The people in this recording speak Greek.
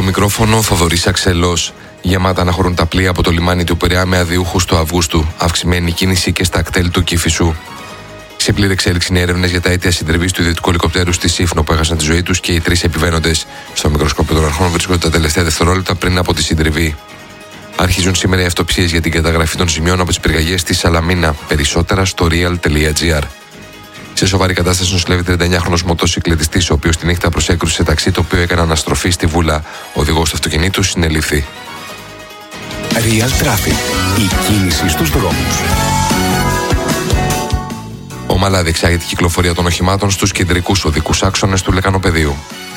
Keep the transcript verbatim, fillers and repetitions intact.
Στο μικρόφωνο Θοδωρής Αξελός. Γεμάτα να χωρούν τα πλοία από το λιμάνι του Πειραιά με αδιούχους του Αυγούστου. Αυξημένη κίνηση και στα ακτέλ του Κηφισού. Σε πλήρη εξέλιξη είναι έρευνες για τα αίτια συντριβής του ιδιωτικού ελικοπτέρου στη Σύφνο που έχασαν τη ζωή τους και οι τρεις επιβαίνοντες. Στο μικροσκόπιο των αρχών βρίσκονται τα τελευταία δευτερόλεπτα πριν από τη συντριβή. Αρχίζουν σήμερα οι αυτοψίες για την καταγραφή των ζημιών από τις πυρκαγιές στη Σαλαμίνα. Περισσότερα στο real τελεία gr. Σε σοβαρή κατάσταση νοσηλεύει τριανταεννιάχρονος μοτοσυκλετιστής, ο οποίος τη νύχτα προσέκρουσε σε ταξί το οποίο έκανε αναστροφή στη Βούλα. Ο οδηγός του αυτοκινήτου συνελήφθη. Real Traffic. Η κίνηση στους δρόμους. Ομαλά διεξάγεται η κυκλοφορία των οχημάτων στους κεντρικούς οδικούς άξονες του Λεκανοπεδίου.